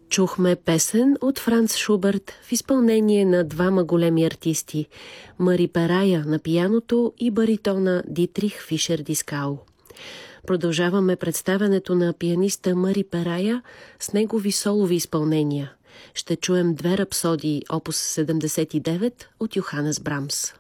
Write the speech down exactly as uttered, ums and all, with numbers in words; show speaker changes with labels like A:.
A: Чухме песен от Франц Шуберт в изпълнение на двама големи артисти – Мари Перая на пианото и баритона Дитрих Фишер-Дискау. Продължаваме представянето на пианиста Мари Перая с негови солови изпълнения. Ще чуем две рапсодии, опус седемдесет и девет от Йоханес Брамс.